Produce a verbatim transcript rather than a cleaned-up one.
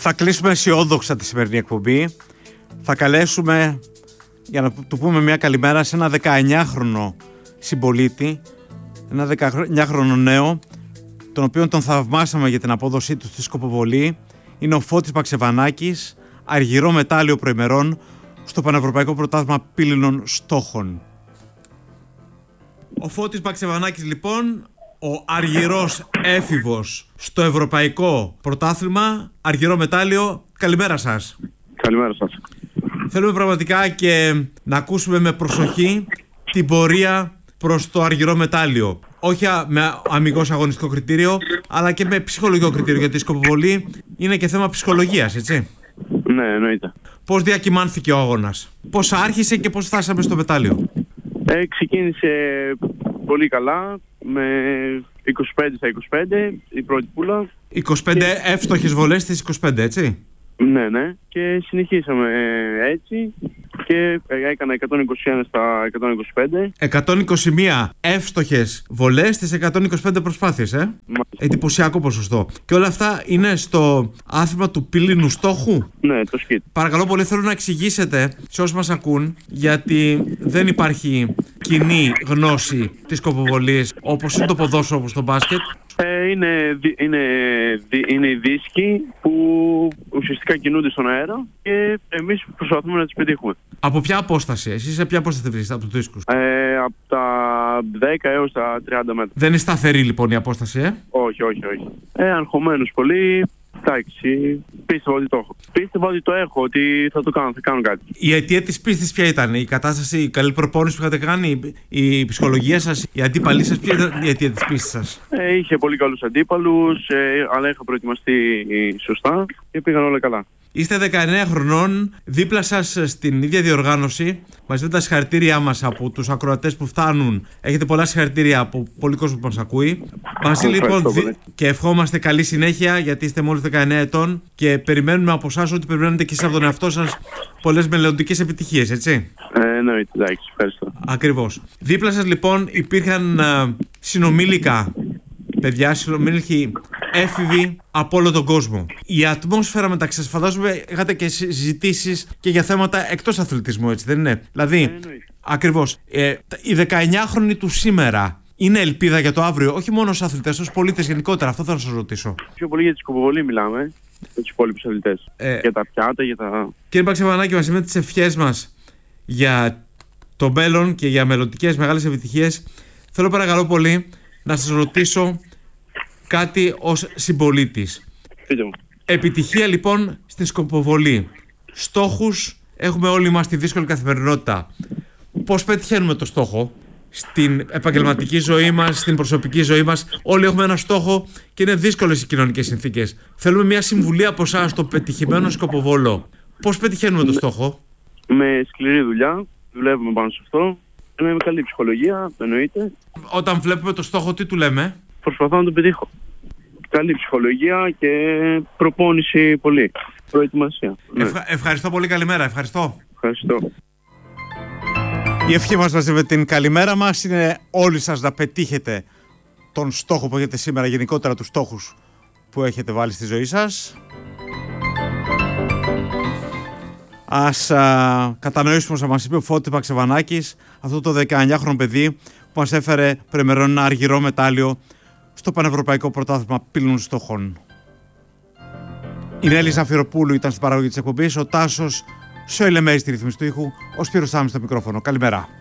Θα κλείσουμε αισιόδοξα τη σημερινή εκπομπή. Θα καλέσουμε, για να του πούμε μια καλημέρα, σε ένα δεκαεννιάχρονο συμπολίτη, ένα δεκαεννιάχρονο νέο, τον οποίο τον θαυμάσαμε για την απόδοσή του στη σκοποβολή. Είναι ο Φώτης Παξεβανάκης, αργυρό μετάλλιο προημερών στο Πανευρωπαϊκό Πρωτάθλημα Πύληνων Στόχων. Ο Φώτης Παξεβανάκης, λοιπόν, ο αργυρός έφηβος στο Ευρωπαϊκό Πρωτάθλημα, αργυρό μετάλλιο. Καλημέρα σας. Καλημέρα σας. Θέλουμε πραγματικά και να ακούσουμε με προσοχή την πορεία προς το αργυρό μετάλλιο. Όχι με αμιγώς αγωνιστικό κριτήριο, αλλά και με ψυχολογικό κριτήριο, γιατί η σκοποβολή είναι και θέμα ψυχολογίας, έτσι. Ναι, εννοείται. Πώς διακυμάνθηκε ο αγώνας, πώς άρχισε και πώς φτάσαμε στο μετάλλιο? Ε, ξεκίνησε πολύ καλά, με είκοσι πέντε στα είκοσι πέντε η πρώτη πούλα. είκοσι πέντε και... εύστοχες βολές στις είκοσι πέντε, έτσι. Ναι, ναι. Και συνεχίσαμε έτσι και έκανα εκατόν είκοσι ένα στα εκατόν είκοσι πέντε. εκατόν είκοσι ένα εύστοχες βολές στις εκατόν είκοσι πέντε προσπάθειες, ε. Εντυπωσιακό ποσοστό. Και όλα αυτά είναι στο άθλημα του πύληνου στόχου. Ναι, το σκίτ. Παρακαλώ πολύ, θέλω να εξηγήσετε σε όσους μας ακούν, γιατί δεν υπάρχει κοινή γνώση της σκοποβολής όπως είναι το ποδόσφαιρο, όπως το μπάσκετ. Ε, είναι, είναι, είναι οι δίσκοι που ουσιαστικά κινούνται στον αέρα και εμείς προσπαθούμε να τις πετύχουμε. Από ποια απόσταση, εσείς σε ποια απόσταση βρίσκεστε από τους δίσκους? Ε, από τα δέκα έως τα τριάντα μέτρα. Δεν είναι σταθερή λοιπόν η απόσταση, ε? Όχι, όχι, όχι. Ε, αγχωμένος πολύ. Εντάξει, πίστευα ότι το έχω. Πίστευα ότι το έχω, ότι θα το κάνω, θα κάνω κάτι. Η αιτία της πίστης ποια ήταν? Η κατάσταση, η καλή προπόνηση που είχατε κάνει, η ψυχολογία σας, η αντίπαλή σας? Ποια ήταν η αιτία της πίστης σας? Ε, είχε πολύ καλούς αντίπαλους, ε, αλλά είχα προετοιμαστεί σωστά και πήγαν όλα καλά. Είστε δεκαεννέα χρονών, δίπλα σας στην ίδια διοργάνωση, μαζί με τα συγχαρητήριά μας από τους ακροατές που φτάνουν. Έχετε πολλά συγχαρητήρια από πολλοί κόσμο που μας ακούει. Μαζί λοιπόν δι... και ευχόμαστε καλή συνέχεια, γιατί είστε μόλις δεκαεννέα ετών και περιμένουμε από εσάς ότι περιμένετε και εσείς από τον εαυτό σας πολλές μελλοντικές επιτυχίες, έτσι. Ε, εννοείται, εντάξει, ευχαριστώ. Ακριβώς. Δίπλα σας λοιπόν υπήρχαν uh, συνομήλικα παιδιά, συνομήλικοι έφηβοι από όλο τον κόσμο. Η ατμόσφαιρα μεταξύ σας, φαντάζομαι είχατε και συζητήσεις και για θέματα εκτός αθλητισμού, έτσι δεν είναι? Δηλαδή, Ε, ακριβώς, ε, οι δεκαεννιάχρονοι του σήμερα είναι ελπίδα για το αύριο, όχι μόνο ως αθλητές, ως πολίτες γενικότερα? Αυτό θέλω να σας ρωτήσω. Πιο πολύ για τη σκοποβολή μιλάμε, για τους υπόλοιπους αθλητές. Ε, για τα πιάτα, για τα... Κύριε Παξεβανάκη, μαζί με τις ευχές μας για το μέλλον και για μελλοντικές μεγάλες επιτυχίες, θέλω παρακαλώ πολύ να σας ρωτήσω κάτι ως συμπολίτης. Πείτε μου. Επιτυχία λοιπόν στην σκοποβολή. Στόχους έχουμε όλοι μας στη δύσκολη καθημερινότητα. Πώς πετυχαίνουμε το στόχο στην επαγγελματική ζωή μας, στην προσωπική ζωή μας? Όλοι έχουμε ένα στόχο και είναι δύσκολες οι κοινωνικές συνθήκες. Θέλουμε μια συμβουλή από εσάς στο πετυχημένο σκοποβόλο. Πώς πετυχαίνουμε το στόχο? Με σκληρή δουλειά, δουλεύουμε πάνω σε αυτό. Με καλή ψυχολογία, εννοείται. Όταν βλέπουμε το στόχο, τι του λέμε? Προσπαθώ να το πετύχω. Καλή ψυχολογία και προπόνηση πολύ. Προετοιμασία. Ναι. Ευχα... Ευχαριστώ πολύ, καλημέρα. Ευχαριστώ. Ευχαριστώ. Η ευχή μας μαζί με την καλημέρα μας είναι όλοι σας να πετύχετε τον στόχο που έχετε σήμερα, γενικότερα τους στόχους που έχετε βάλει στη ζωή σας. Ας α, κατανοήσουμε όσα μας είπε ο Φώτης Παξεβανάκης, αυτό το δεκαεννιάχρονο παιδί που μας έφερε προημερών ένα αργυρό μετάλλιο στο Πανευρωπαϊκό Πρωτάθλημα Πύληνων Στόχων. Η Νέλη Ζαφυροπούλου ήταν στην παραγωγή της εκπομπής, ο Τάσος Σοηλεμέρη στη ρύθμιση του ήχου, ο Σπύρος Σάμης στο μικρόφωνο. Καλημέρα.